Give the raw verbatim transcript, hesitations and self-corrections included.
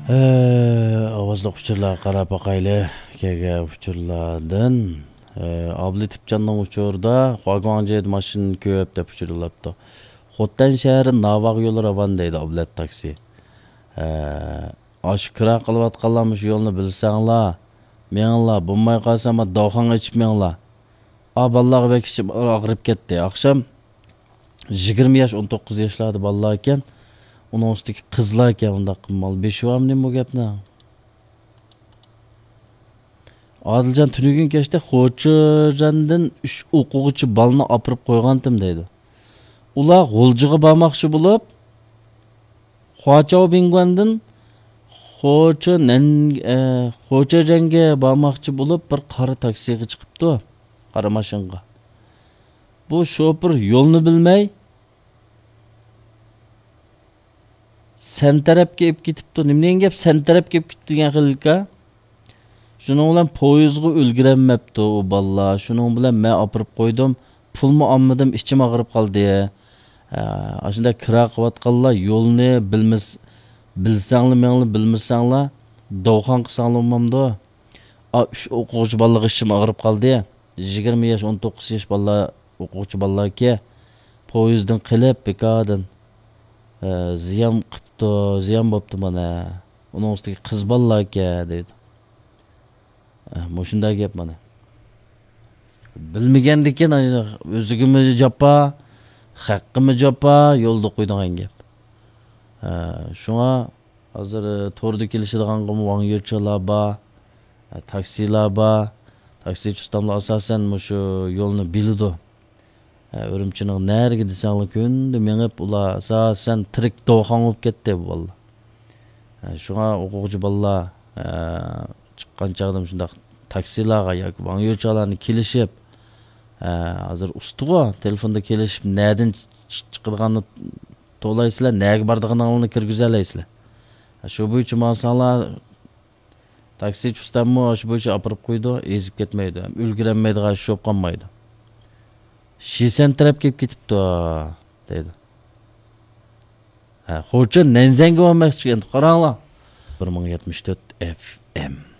Ovozliq uchurlar qarab boqayli. Kega uchurlardan Abli Tipcanning uchurda Qo'qonjed mashin ko'p deb uchurilibdi. Xotdan shahri Navaq yo'li ravon deydi Ablat taksi. Ash kira qilayotganlar shu yo'lni bilsanglar, meninglar bo'lmay qolsa, men dovxon ichib meninglar. Aballar va kishi og'rib ketdi. Akşam yigirma yosh o'n to'qqiz yoshlarda bolalar ekan. Onun üstüki qizlar ekan unda qilmal. Beshuamni bu gapni. Adiljon tunugin kechda Xo'jajandan uch o'quvchi balni opirib qo'ygandim deydi. Ular G'uljiga bormoqchi bo'lib, Xo'jao Bingwandan Xo'ja nan Xo'jajanga bormoqchi bo'lib bir qora taksiga chiqibdi, qora mashinga. Bu shofir yo'lni bilmay sen tarafga kelib ketibdi. Nimden gap sen tarafga kelib ketdi degan xilka. Shuning bilan poyezdga ulgurolmabdi u balla. Shuning bilan men opirib qo'ydim. Pulni olmadim, ichim og'rib qoldi. Ashunda kira qilayotganlar yo'lni bilmas bilsanglar, meninglar bilmasanglar, dovxon qilsanglar bo'lmamdi. Uch o'quvchi bolaga ichim og'rib qoldi. yigirma yosh o'n to'qqiz yosh bolalar o'quvchi bolalarga poyezddan qilib bekadan ziyon qipti, ziyon bo'pti mana. Uning ustiga qiz bolalarga deydi. Bu shunday gap mana. Bilmagandikan o'zigimi japa, haqqimi japa yo'lda qo'ydigan gap. Shunga hozir to'rda kelishadigan qilgan yo'lchilar bor, taksilar bor. Taksichi ustamlar asosan shu yo'lni biladi. Urumchining nariga desanglar kunda mengib ular asosan tirik dovxon bo'lib ketdi bu bolalar. Shunga o'quvchi bolalar chiqqan chaqdim shunda taksilarga yoki yo'lchilarni kelishib hozir ustiga telefonda kelishib nereden chiqadiganini to'laysizlar, nega bordiganinglarni kirgizaysizlar. Shu bo'yicha masalan taksichi ustammo shu bo'yicha opirib qo'ydi, ezib ketmaydi, ulgurolmaydigan shu qolmaydi. Shisen taraf kelib ketibdi deydi. Ha, Xo'ja Nanzanga bormoqchi endi qaranglar. bir ming yetmish to'rt F M